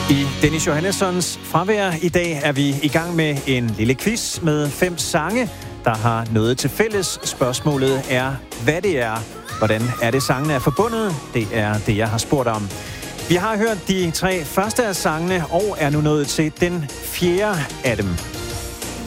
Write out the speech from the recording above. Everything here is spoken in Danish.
I Dennis Johannessons fravær i dag er vi i gang med en lille quiz med 5 sange, der har noget til fælles. Spørgsmålet er, hvad det er. Hvordan er det, sangene er forbundet? Det er det, jeg har spurgt om. Vi har hørt de 3 første af sangene, og er nu nået til den 4. af dem.